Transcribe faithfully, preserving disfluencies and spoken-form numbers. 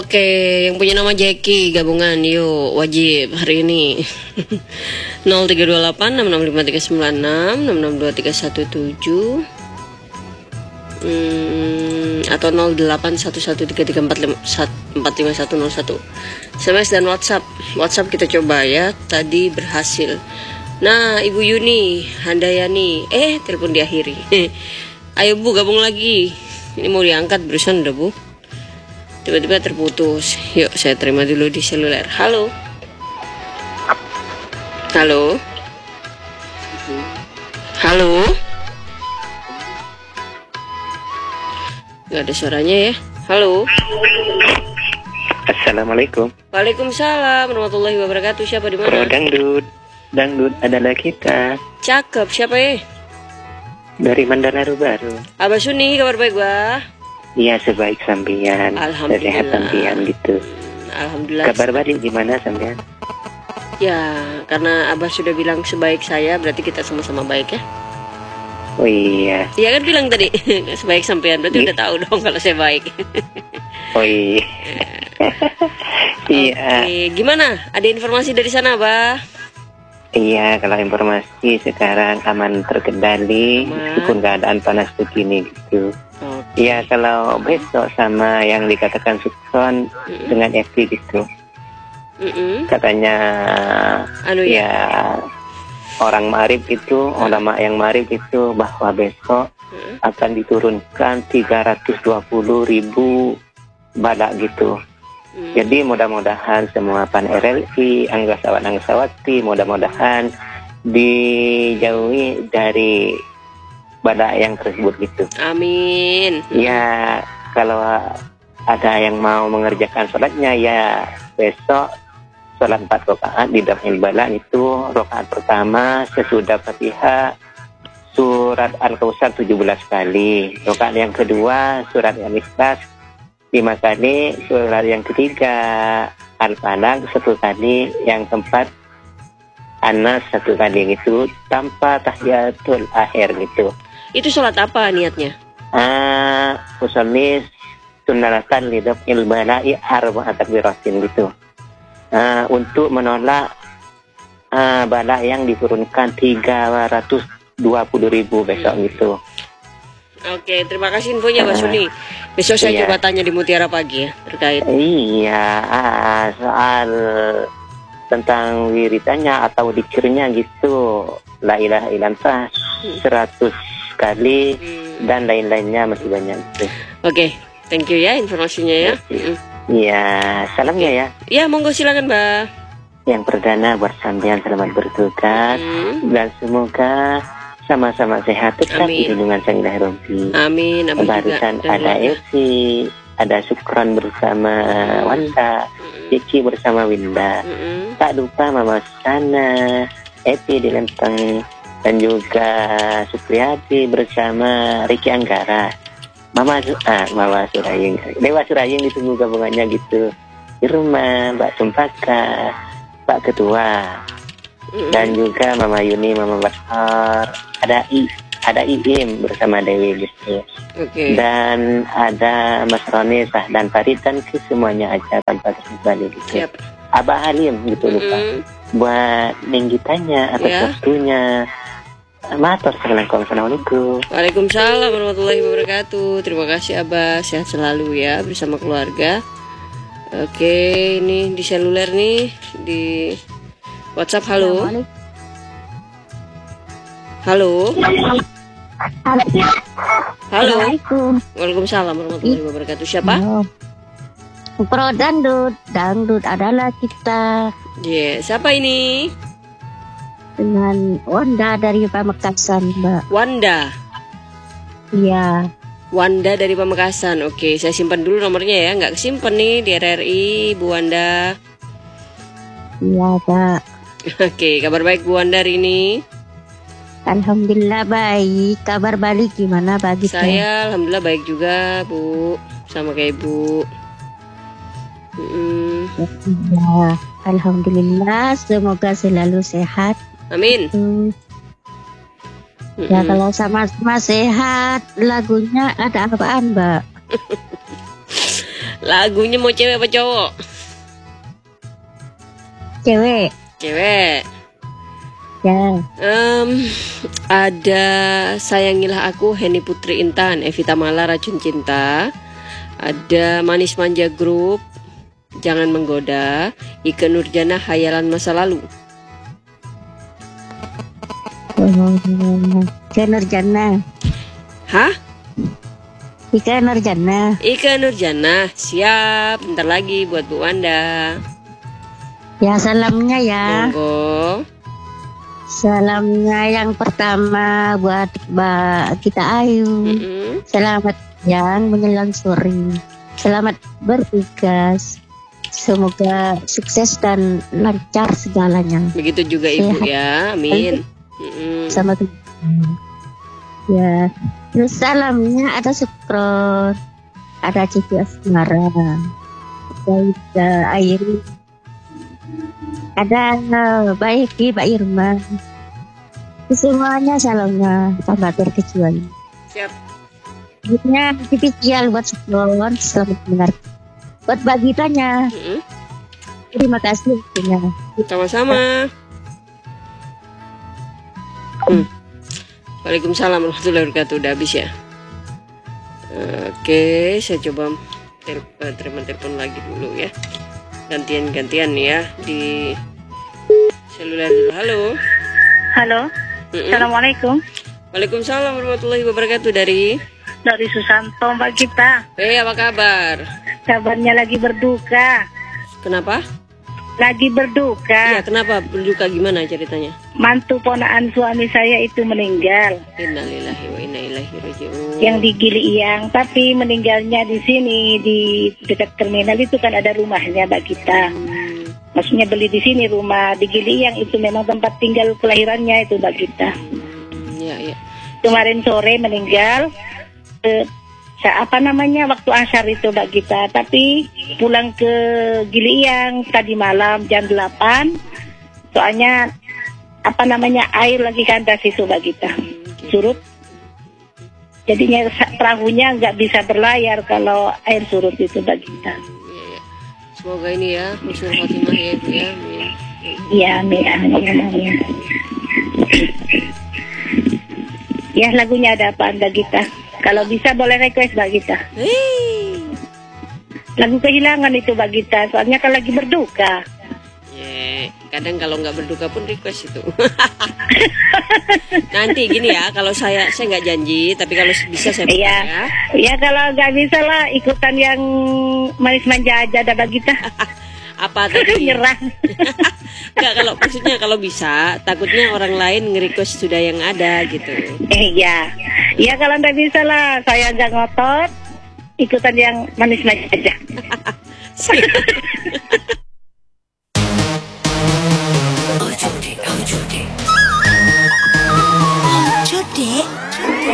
Oke, yang punya nama Jackie gabungan yuk wajib hari ini. nol tiga dua delapan enam enam lima tiga sembilan enam enam enam dua tiga satu tujuh hmm, atau nol delapan satu satu tiga tiga empat lima satu nol satu. S M S dan WhatsApp. WhatsApp kita coba ya, tadi berhasil. Nah, Ibu Yuni Handayani, eh telepon diakhiri. Ayo Bu, gabung lagi. Ini mau diangkat berusaha udah Bu. Tiba-tiba terputus. Yuk saya terima dulu di seluler. Halo. Halo. Halo. Gak ada suaranya ya. Halo. Assalamualaikum. Waalaikumsalam warahmatullahi wabarakatuh. Siapa di mana? Pro dangdut. Dangdut adalah kita. Cakep. Siapa ya? Dari Mandalaru Baru. Abah Suni, kabar baik Bah? Iya, sebaik sampian. Alhamdulillah. Sehat sampian gitu. Alhamdulillah. Kabar balik gimana sampian? Ya, karena Abah sudah bilang sebaik saya, berarti kita sama-sama baik ya. Oh iya. Iya kan bilang tadi sebaik sampean, berarti udah tahu dong kalau saya baik. Oh iya. Iya. Oke, gimana? Ada informasi dari sana, Abah? Iya, kalau informasi sekarang aman terkendali, Aman. meskipun keadaan panas begini gitu. Oke. Iya, kalau besok sama yang dikatakan Sukron Mm-mm. dengan F P gitu. Mm-mm. Katanya Anu ya. ya orang Marib itu, ulama yang Marib itu bahwa besok Mm. akan diturunkan tiga ratus dua puluh ribu balak gitu. Mm. Jadi mudah-mudahan semua pan R L I, anggasawan-anggasawati, mudah-mudahan dijauhi dari balak yang tersebut gitu. Amin. Ya, kalau ada yang mau mengerjakan sholatnya ya besok sholat empat rakaat di dafil balak itu rakaat pertama sesudah Fatihah surat Al-Kausar tujuh belas kali, rakaat yang kedua surat Al-Ikhlas lima kali, surat yang ketiga Al-Falaq satu kali, yang keempat Anas satu kali gitu tanpa tahiyatul akhir gitu. Itu sholat apa niatnya? Ah, usolis sunatan lidaf ilbalai arba'at takbiratin gitu. Ah, untuk menolak ah, bala yang diturunkan tiga ratus dua puluh ribu besok gitu. Oke, terima kasih infonya Mbak Suni. Besok saya Iya. coba tanya di Mutiara Pagi ya terkait. Iya, ah, soal tentang wiritannya atau dikirnya gitu, la ilaha illallah seratus kali Hmm. dan lain-lainnya masih banyak gitu. Oke, thank you ya informasinya ya. Mm-mm. Iya, salamnya ya. Ya, monggo silakan Mbak. Yang perdana buat sampean selamat bertugas Hmm. dan semoga sama-sama sehat tetap Amin. di lindungan Sang Ilahi Rabbi. Amin. Abah juga. Barusan Dan ada keluarga. Elsi, ada Sukron bersama Wanda, Cici bersama Winda. Mm-mm. Tak lupa Mama Sana, Epi di Lempeng, dan juga Supriyati bersama Riki Anggara. Mama Su ah, Mama Suraying, Dewa Suraying ditunggu gabungannya gitu. Di rumah Mbak Cempaka, Pak Ketua, Mm-mm. dan juga Mama Yuni, Mama Baskar, ada I, ada Iim bersama Dewi gitu. Oke. Dan ada Mas Roni, Sah dan Farid dan ke semuanya aja tanpa terbalik gitu. Siap. Abah Halim gitu lupa. Mm-mm. Buat ninggitanya atas Ya. waktunya. Matur assalamualaikum. Waalaikumsalam warahmatullahi wabarakatuh. Terima kasih Abah, sehat selalu ya bersama keluarga. Oke, ini di seluler nih, di WhatsApp. Halo. Halo. Halo. Assalamualaikum. Waalaikumsalam warahmatullahi wabarakatuh. Siapa? Oh. Pro dangdut, dangdut adalah kita Ya, siapa ini? dengan Wanda dari Pamekasan, Mbak. Wanda. Iya, Wanda dari Pamekasan. Oke, saya simpan dulu nomornya ya. Nggak kesimpan nih di R R I, Bu Wanda. iya Pak. Oke, kabar baik Bu Wanda hari ini. Alhamdulillah baik. Kabar balik gimana bagi Saya alhamdulillah baik juga, Bu. Sama kayak Ibu. Mm-mm. Ya, Alhamdulillah. Semoga selalu sehat. Amin. Hmm. Ya Mm-mm. kalau sama-sama sehat, lagunya ada apaan, Mbak? Lagunya mau cewek apa cowok? Cewek. Cewek. Ya. Em, ada Sayangilah Aku, Henny Putri Intan, Evita Mala, Racun Cinta. Ada Manis Manja Group, Jangan Menggoda. Ike Nurjana, Hayalan Masa Lalu. Ika Nurjana. Hah? Ika Nurjana. Ike Nurjana, siap. Bentar lagi buat Bu Wanda. Ya, salamnya ya. Monggo. Salamnya yang pertama buat Mbak kita Ayu. Mm-mm. Selamat yang menjelang sore. Selamat bertugas. Semoga sukses dan lancar segalanya. Begitu juga Ibu Sehat. ya, amin. Mm-mm. Sama Tuhan. Ya, terus salamnya ada Sukron, ada Cici Asmara, ada Airi, ada baik di Mbak Irma. Semuanya salamnya tanpa terkecuali. Siap. Selanjutnya spesial buat Sukron, selamat mendengar. Buat bagitanya, Mm-mm. terima kasih. Ya. Sama-sama. Hmm. Waalaikumsalam warahmatullahi wabarakatuh. Udah habis ya. Oke, saya coba tel- eh, terima telepon lagi dulu ya. Gantian-gantian ya di seluler dulu. Halo. Halo, Mm-mm. Assalamualaikum. Waalaikumsalam warahmatullahi wabarakatuh. Dari Dari Susanto, Mbak Gita. Eh, apa kabar? Kabarnya lagi berduka. Kenapa? Lagi berduka. Iya, kenapa berduka, gimana ceritanya? Mantu ponaan suami saya itu meninggal. Innalillahi wa inna ilaihi raji'un. Yang di Gili Iyang. Tapi meninggalnya di sini, di dekat terminal itu kan ada rumahnya, Mbak Gita. Hmm, Maksudnya beli di sini rumah. Di Gili Iyang itu memang tempat tinggal kelahirannya itu, Mbak Gita. hmm, ya, ya. Kemarin sore meninggal. Eh, sa- apa namanya waktu asar itu Mbak Gita, tapi pulang ke Gili Iyang tadi malam jam delapan, soalnya apa namanya air lagi kandas itu Mbak Gita, surut, jadinya sa- perahunya nggak bisa berlayar kalau air surut itu Mbak Gita. Ya, ya. Semoga ini ya husnul khotimah ya Ibu ya. Amin. Iya, amin, amin, amin. Ya, lagunya ada apa Mbak Gita? Kalau bisa boleh request Mbak Gita. Hei. Lagu kehilangan itu Mbak Gita, soalnya kalau lagi berduka. Ya, kadang kalau nggak berduka pun request itu. Nanti gini ya, kalau saya saya nggak janji, tapi kalau bisa saya buka Iya, ya. ya kalau nggak bisa lah ikutan yang manis manja aja ada Mbak Gita. Apa tadi? Nyerah. Nggak, kalau maksudnya kalau bisa, takutnya orang lain nge-request sudah yang ada gitu. Eh ya, ya kalau nggak bisa lah, saya nggak ngotot, ikutan yang manis manja aja. Siap.